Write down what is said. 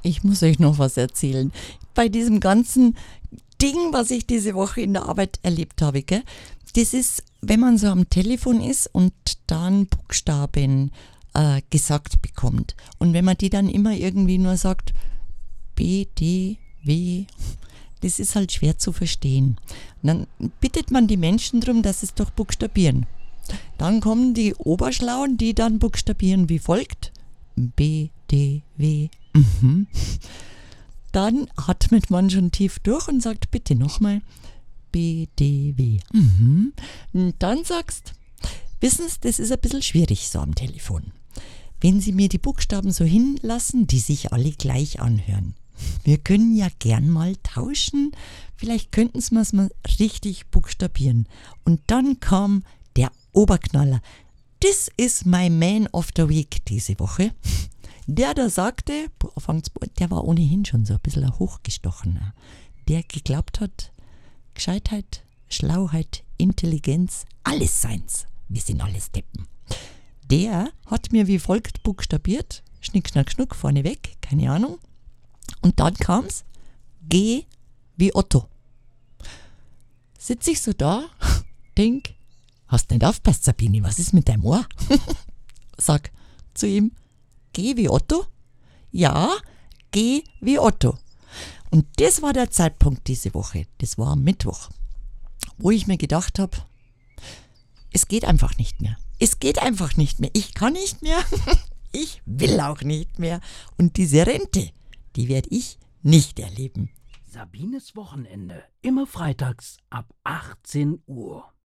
Ich muss euch noch was erzählen. Bei diesem ganzen Ding, was ich diese Woche in der Arbeit erlebt habe, gell? Das ist, wenn man so am Telefon ist und dann Buchstaben gesagt bekommt. Und wenn man die dann immer irgendwie nur sagt, B, D, W, das ist halt schwer zu verstehen. Und dann bittet man die Menschen darum, dass sie es doch buchstabieren. Dann kommen die Oberschlauen, die dann buchstabieren wie folgt. B, D, W. Mhm. Dann atmet man schon tief durch und sagt, bitte nochmal B, D, W. Mhm. Und dann sagst, wissen Sie, das ist ein bisschen schwierig so am Telefon. Wenn Sie mir die Buchstaben so hinlassen, die sich alle gleich anhören. Wir können ja gern mal tauschen. Vielleicht könnten Sie es mal richtig buchstabieren. Und dann kam der Oberknaller. Das ist my Man of the Week diese Woche. Der da sagte, der war ohnehin schon so ein bisschen ein Hochgestochener, der geglaubt hat, Gescheitheit, Schlauheit, Intelligenz, alles seins. Wir sind alles Deppen. Der hat mir wie folgt buchstabiert, Schnick, Schnack, Schnuck, vorne weg, keine Ahnung. Und dann kam's, G wie Otto. Sitz ich so da, denk, hast nicht aufpasst, Sabine, was ist mit deinem Ohr? Sag zu ihm, G wie Otto? Ja, G wie Otto. Und das war der Zeitpunkt diese Woche, das war am Mittwoch, wo ich mir gedacht habe, es geht einfach nicht mehr. Es geht einfach nicht mehr. Ich kann nicht mehr. Ich will auch nicht mehr. Und diese Rente, die werde ich nicht erleben. Sabines Wochenende, immer freitags ab 18 Uhr.